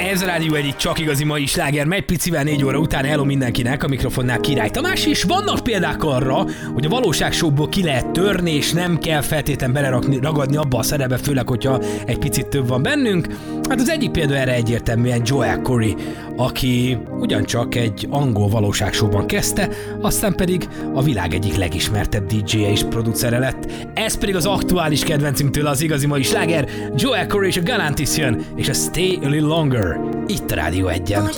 Ez a Rádió egyik csak igazi mai sláger, megy picivel 4 óra után. Hello mindenkinek, a mikrofonnál Király Tamás, és vannak példák arra, hogy a valóságshow-ból ki lehet törni, és nem kell feltétlenül ragadni abba a szerepbe, főleg, hogyha egy picit több van bennünk. Hát az egyik példa erre egyértelműen Joel Corry, aki ugyancsak egy angol valóságshow-ban kezdte, aztán pedig a világ egyik legismertebb DJ-je és producere lett. Ez pedig az aktuális kedvencünk tőle, az igazi mai sláger, Joel Corry és a Galantis jön, és a Stay a Little Longer, itt a Rádió 1-en.